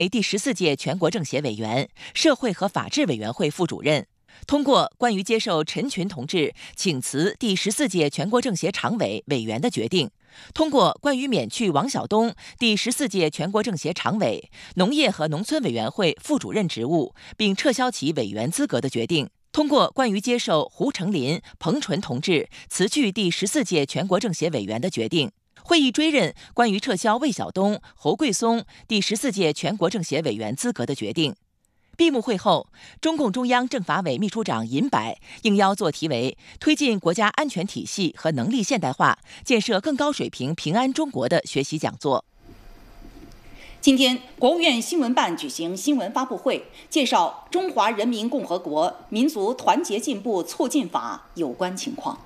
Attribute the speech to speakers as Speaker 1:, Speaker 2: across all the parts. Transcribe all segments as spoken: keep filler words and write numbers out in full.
Speaker 1: 为第十四届全国政协委员、社会和法制委员会副主任。通过关于接受陈群同志请辞第十四届全国政协常委委员的决定，通过关于免去王晓东第十四届全国政协常委、农业和农村委员会副主任职务，并撤销其委员资格的决定，通过关于接受胡成林、彭纯同志辞去第十四届全国政协委员的决定。会议追认关于撤销魏晓东、侯贵松第十四届全国政协委员资格的决定。闭幕会后，中共中央政法委秘书长尹柏应邀作题为“推进国家安全体系和能力现代化，建设更高水平平安中国”的学习讲座。
Speaker 2: 今天，国务院新闻办举行新闻发布会，介绍《中华人民共和国民族团结进步促进法》有关情况。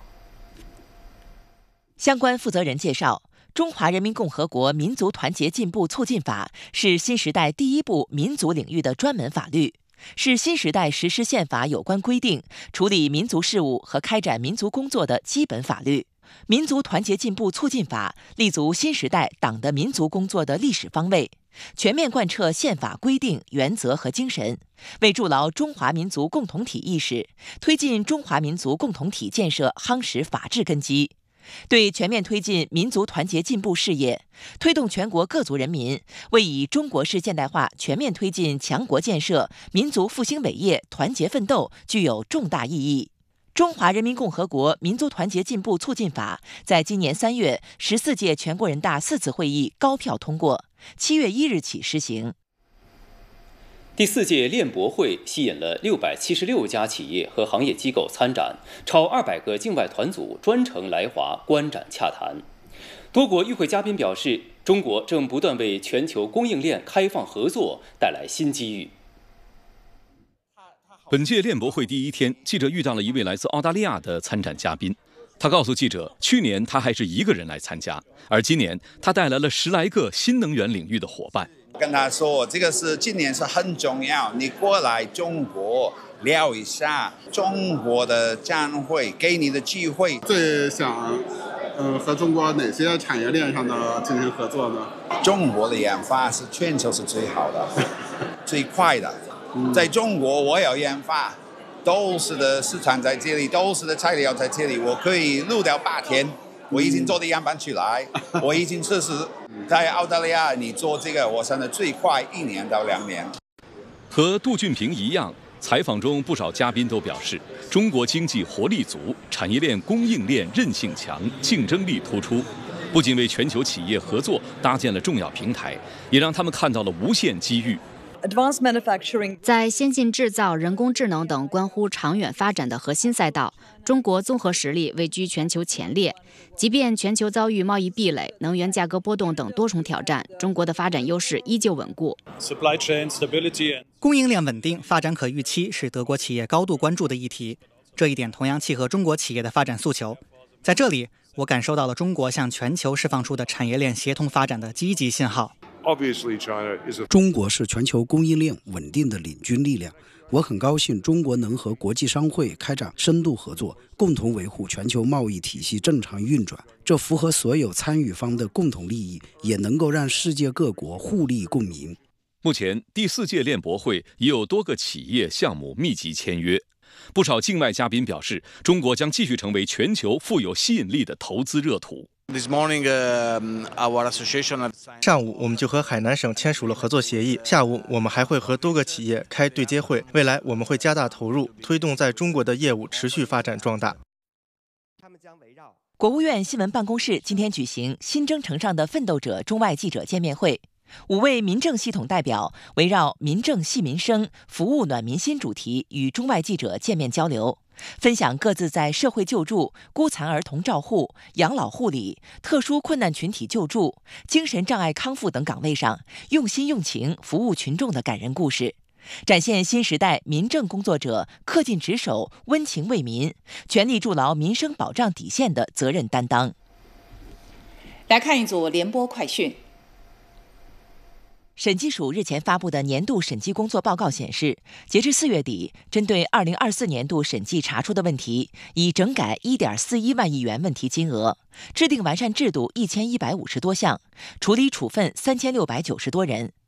Speaker 1: 相关负责人介绍，中华人民共和国民族团结进步促进法是新时代第一部民族领域的专门法律，是新时代实施宪法有关规定、处理民族事务和开展民族工作的基本法律。民族团结进步促进法立足新时代党的民族工作的历史方位，全面贯彻宪法规定、原则和精神，为筑牢中华民族共同体意识、推进中华民族共同体建设夯实法治根基。对全面推进民族团结进步事业，推动全国各族人民为以中国式现代化全面推进强国建设、民族复兴伟业团结奋斗具有重大意义。中华人民共和国民族团结进步促进法在今年三月十四届全国人大四次会议高票通过，七月一日起施行。
Speaker 3: 第四届链博会吸引了六百七十六家企业和行业机构参展，超二百个境外团组专程来华观展洽谈。多国与会嘉宾表示，中国正不断为全球供应链开放合作带来新机遇。
Speaker 4: 本届链博会第一天，记者遇到了一位来自澳大利亚的参展嘉宾。他告诉记者，去年他还是一个人来参加，而今年他带来了十来个新能源领域的伙伴。
Speaker 5: 跟他说，这个是今年是很重要，你过来中国聊一下中国的展会给你的机会。
Speaker 6: 最想呃和中国哪些产业链上的进行合作呢？
Speaker 5: 中国的研发是全球是最好的最快的，在中国我有研发，都是的市场在这里，都是的材料在这里，我可以录掉八天，我已经做的样板出来，我已经测试。在澳大利亚，你做这个，我现在最快一年到两年。
Speaker 4: 和杜俊平一样，采访中不少嘉宾都表示，中国经济活力足，产业链供应链韧性强，竞争力突出，不仅为全球企业合作搭建了重要平台，也让他们看到了无限机遇。
Speaker 7: 在先进制造、人工智能等关乎长远发展的核心赛道，中国综合实力位居全球前列。即便全球遭遇贸易壁垒、能源价格波动等多重挑战，中国的发展优势依旧稳固。
Speaker 8: 供应链稳定、发展可预期是德国企业高度关注的议题，这一点同样契合中国企业的发展诉求。在这里，我感受到了中国向全球释放出的产业链协同发展的积极信号。
Speaker 9: 中国是全球供应链稳定的领军力量，我很高兴中国能和国际商会开展深度合作，共同维护全球贸易体系正常运转，这符合所有参与方的共同利益，也能够让世界各国互利共赢。
Speaker 4: 目前第四届链博会已有多个企业项目密集签约，不少境外嘉宾表示，中国将继续成为全球富有吸引力的投资热土。
Speaker 10: 上午我们就和海南省签署了合作协议，下午我们还会和多个企业开对接会，未来我们会加大投入，推动在中国的业务持续发展壮大。
Speaker 1: 国务院新闻办公室今天举行新征程上的奋斗者中外记者见面会，五位民政系统代表围绕民政系民生、服务暖民心主题与中外记者见面交流，分享各自在社会救助、孤残儿童照护、养老护理、特殊困难群体救助、精神障碍康复等岗位上用心用情服务群众的感人故事，展现新时代民政工作者恪尽职守、温情为民、全力筑牢民生保障底线的责任担当。
Speaker 2: 来看一组联播快讯。
Speaker 1: 审计署日前发布的年度审计工作报告显示，截至四月底，针对二零二四年度审计查出的问题，已整改一点四一万亿元问题金额，制定完善制度一千一百五十多项，处理处分三千六百九十多人。